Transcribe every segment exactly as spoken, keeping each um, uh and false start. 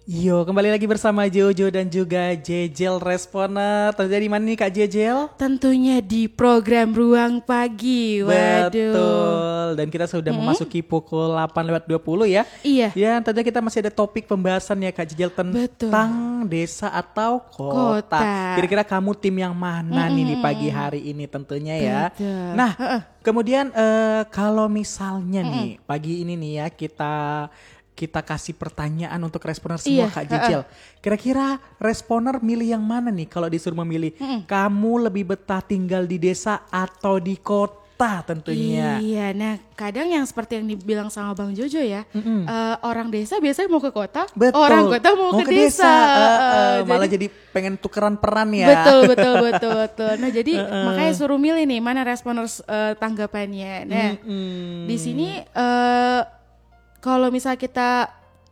Yo, kembali lagi bersama Jojo dan juga Jejel Responer. Tentunya di mana nih Kak Jejel? Tentunya di program Ruang Pagi. Waduh. Betul. Dan kita sudah hmm? memasuki pukul delapan lewat dua puluh ya. Iya. Ya, tentunya kita masih ada topik pembahasan ya Kak Jejel tentang Betul. desa atau kota. kota. Kira-kira kamu tim yang mana hmm. nih di pagi hari ini tentunya ya. Betul. Nah, kemudian uh, kalau misalnya hmm. nih pagi ini nih ya kita kita kasih pertanyaan untuk responer semua iya, Kak Jejel. Uh. Kira-kira responer milih yang mana nih kalau disuruh memilih? Mm-mm. Kamu lebih betah tinggal di desa atau di kota tentunya? Iya, nah kadang yang seperti yang dibilang sama Bang Jojo ya, uh, orang desa biasanya mau ke kota, betul. Orang kota mau, mau ke, ke desa. desa. Uh, uh, malah jadi, jadi pengen tukeran peran ya. Betul, betul, betul, betul. Nah jadi uh, uh. makanya suruh milih nih mana responer uh, tanggapannya. Nah mm-hmm. di sini... Uh, Kalau misalnya kita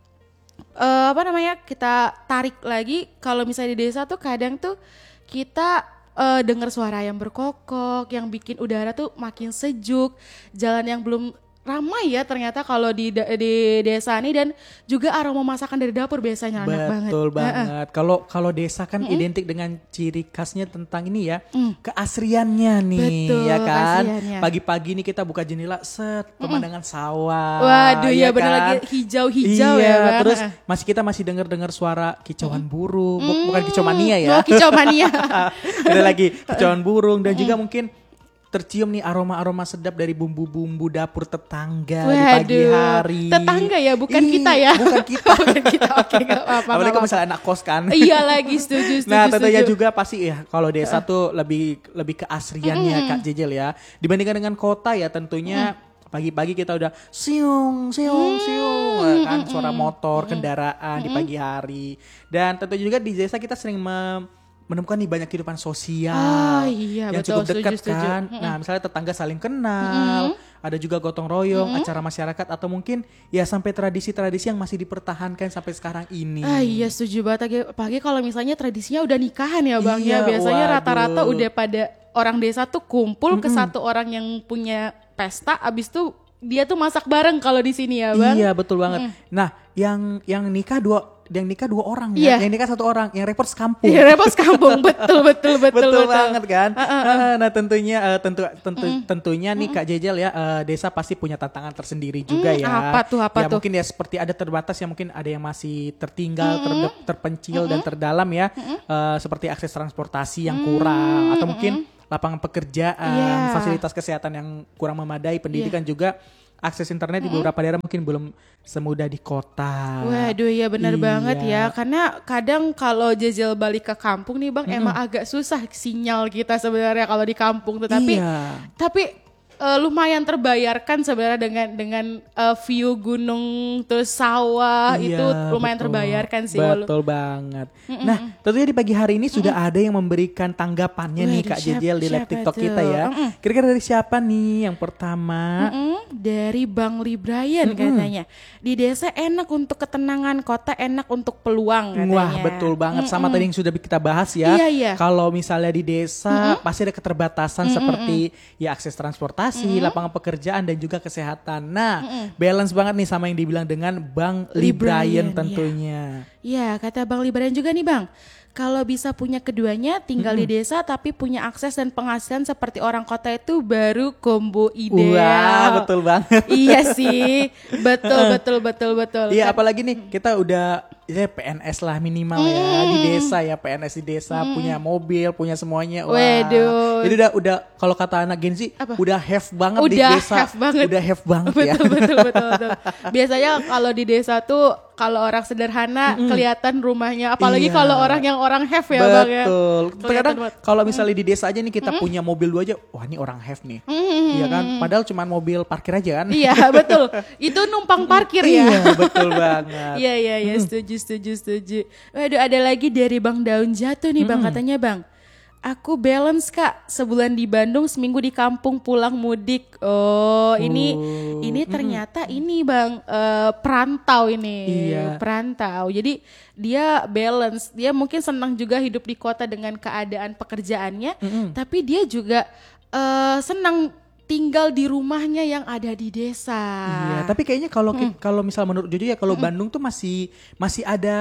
uh, apa namanya kita tarik lagi, kalau misalnya di desa tuh kadang tuh kita uh, dengar suara yang berkokok, yang bikin udara tuh makin sejuk, jalan yang belum ramai ya ternyata kalau di di desa ini, dan juga aroma masakan dari dapur biasanya enak banget. Betul banget. Kalau uh-uh. kalau desa kan mm-hmm. identik dengan ciri khasnya tentang ini ya, mm. keasriannya nih. Betul, ya kan. Keasriannya. Pagi-pagi nih kita buka jendela, set pemandangan mm-mm. sawah. Waduh ya, ya kan? Benar lagi hijau-hijau iya, ya. Kan? Terus masih kita masih dengar-dengar suara kicauan mm. burung, mm. bukan kicau mania ya. Oh, kicau mania. Ada lagi kicauan burung dan mm. juga mungkin tercium nih aroma-aroma sedap dari bumbu-bumbu dapur tetangga. Waduh, di pagi hari. Tetangga ya, bukan Ih, kita ya. Bukan kita. bukan kita. Oke, enggak apa-apa. Apalagi kalau misalnya anak kos kan. Iya lagi, setuju, setuju. Nah, tentunya juga pasti ya kalau desa uh. tuh lebih lebih keasriannya mm. Kak Jejel ya. Dibandingkan dengan kota ya tentunya mm. pagi-pagi kita udah siung, siung, siung mm. kan suara motor, kendaraan mm. di pagi hari. Dan tentu juga di desa kita sering mem menemukan nih banyak kehidupan sosial ah, iya, yang betul, cukup dekat setuju, kan. setuju. Nah misalnya tetangga saling kenal, mm-hmm. ada juga gotong royong, mm-hmm. acara masyarakat, atau mungkin ya sampai tradisi-tradisi yang masih dipertahankan sampai sekarang ini. Ah iya setuju banget. Apalagi kalau misalnya tradisinya udah nikahan ya Bang iya, ya. Biasanya waduh. rata-rata udah pada orang desa tuh kumpul mm-hmm. ke satu orang yang punya pesta, abis itu dia tuh masak bareng kalau di sini ya Bang. Iya betul banget. Mm. Nah yang yang nikah dua yang nikah dua orang ya, yeah. yang nikah satu orang, yang repot sekampung. Yang repot sekampung, betul betul betul betul, betul banget kan. Uh, uh, uh. Nah tentunya uh, tentu tentu mm. tentunya nih Kak Jejel ya, uh, desa pasti punya tantangan tersendiri juga mm, ya. Apa tuh apa ya tuh? Mungkin ya seperti ada terbatas ya, mungkin ada yang masih tertinggal, mm-hmm. ter- terpencil mm-hmm. dan terdalam ya, mm-hmm. uh, seperti akses transportasi yang kurang, mm-hmm. atau mungkin lapangan pekerjaan, yeah. fasilitas kesehatan yang kurang memadai, pendidikan yeah. juga. Akses internet mm-hmm. di beberapa daerah mungkin belum semudah di kota. Waduh ya benar iya. banget ya. Karena kadang kalau Jejel balik ke kampung nih Bang, mm-hmm. emang agak susah sinyal kita sebenarnya kalau di kampung tuh. Tapi iya. tapi uh, lumayan terbayarkan sebenarnya dengan dengan uh, view gunung terus sawah iya, itu lumayan betul. terbayarkan sih. Betul walau. banget. Mm-mm. Nah tentunya di pagi hari ini sudah Mm-mm. ada yang memberikan tanggapannya Wah, nih Kak siap, Jejel di live TikTok tuh? kita ya. Mm-mm. Kira-kira dari siapa nih yang pertama? Mm-mm. Dari Bang Lee Brian mm-mm. katanya. Di desa enak untuk ketenangan, kota enak untuk peluang katanya. Wah betul banget. Mm-mm. Sama tadi yang sudah kita bahas ya. Iya, iya. Kalau misalnya di desa mm-mm. pasti ada keterbatasan mm-mm. seperti ya akses transportasi, mm-hmm. lapangan pekerjaan dan juga kesehatan. Nah, mm-hmm. balance banget nih sama yang dibilang dengan Bang Lee Brian tentunya. Iya, ya, kata Bang Lee Brian juga nih Bang. Kalau bisa punya keduanya, tinggal mm-hmm. di desa tapi punya akses dan penghasilan seperti orang kota itu baru combo ideal. Wah, betul banget. Iya sih, betul betul betul betul. Iya, kan? Apalagi nih kita udah ya P N S lah minimal mm. ya di desa ya, P N S di desa mm. punya mobil, punya semuanya. Wah. Waduh. Jadi udah udah kalau kata anak Gen Z Apa? udah have banget udah di desa. Have banget. Udah have banget betul, ya. Betul betul betul betul. Biasanya kalau di desa tuh kalau orang sederhana mm-mm. kelihatan rumahnya, apalagi iya. kalau orang yang orang have ya betul. Bang ya. Betul. Terkadang kalau misalnya di desa aja nih kita mm-mm. punya mobil dua aja, wah ini orang have nih. Mm-mm. Iya kan? Padahal cuma mobil parkir aja kan. Iya betul. Itu numpang parkir ya. Iya betul banget. Iya iya iya setuju setuju setuju. Waduh ada lagi dari Bang Daun Jatuh nih Bang mm-mm. katanya Bang. Aku balance Kak, sebulan di Bandung, seminggu di kampung, pulang mudik. Oh, ini oh. ini ternyata mm. ini Bang uh, perantau ini, iya. perantau. Jadi dia balance, dia mungkin senang juga hidup di kota dengan keadaan pekerjaannya, mm-hmm. tapi dia juga uh, senang tinggal di rumahnya yang ada di desa. Iya, tapi kayaknya kalau mm. kalau misal menurut Jojo ya kalau mm. Bandung tuh masih masih ada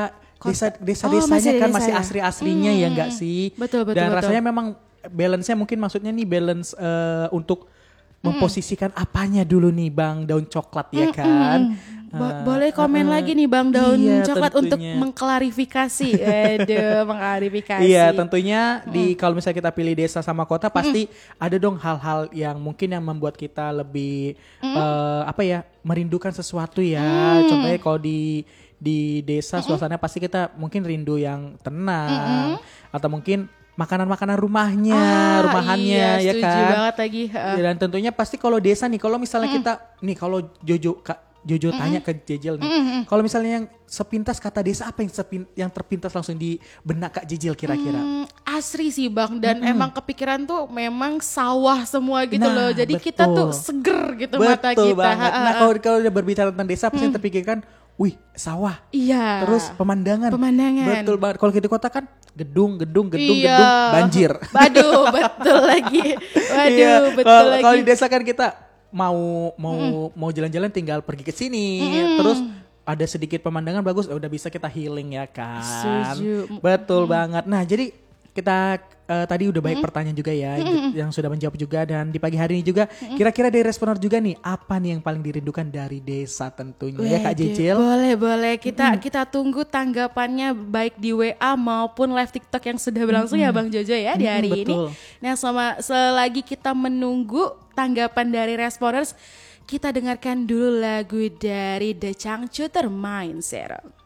desa Oh, desa-desanya masih kan desa masih ya? asri-asrinya ya enggak sih? Betul, betul, Dan betul. rasanya memang balance-nya mungkin maksudnya nih balance eh, untuk memposisikan apanya dulu nih Bang Daun Coklat ya kan? Bo- Eh, boleh komen eh, lagi nih Bang Daun iya, Coklat untuk tentunya. mengklarifikasi. Aduh, mengklarifikasi. Iya, tentunya di kalau misalnya kita pilih desa sama kota pasti ada dong hal-hal yang mungkin yang membuat kita lebih eh, apa ya, merindukan sesuatu ya. Contohnya kalau di di desa suasananya pasti kita mungkin rindu yang tenang atau mungkin makanan-makanan rumahnya, Ah, rumahannya iya, ya setuju kan. banget lagi. Heeh. Dan tentunya pasti kalau desa nih, kalau misalnya kita nih kalau Jojo Kak Jojo tanya ke Jejel nih, kalau misalnya yang sepintas kata desa apa yang sepin, yang terpintas langsung di benak Kak Jejel kira-kira? Hmm, asri sih Bang, dan emang kepikiran tuh memang sawah semua gitu Nah, loh. Jadi kita betul. tuh seger gitu mata Betul kita. banget. Ha, ha, Nah ha. kalau kalau udah berbicara tentang desa pasti yang terpikirkan, wih sawah. Iya. Terus pemandangan. Pemandangan. Betul banget. Kalau di kota kan gedung, gedung, gedung, Iya. gedung, banjir. Waduh, betul lagi. Waduh, Iya, betul kalau- lagi. Kalau di desa kan kita mau mau mau jalan-jalan tinggal pergi ke sini, terus ada sedikit pemandangan bagus, udah bisa kita healing ya kan. Setuju. Betul banget. Nah, jadi kita eh, tadi udah banyak pertanyaan juga ya yang sudah menjawab juga, dan di pagi hari ini juga kira-kira dari responer juga nih apa nih yang paling dirindukan dari desa tentunya ya Kak Waduh, Jejel. boleh, boleh. Kita kita tunggu tanggapannya baik di W A maupun live TikTok yang sudah berlangsung ya Bang Jojo ya di Mm-mm, hari ini. betul. Nah, selama selagi kita menunggu tanggapan dari responers, kita dengarkan dulu lagu dari The Changcuter Mindset.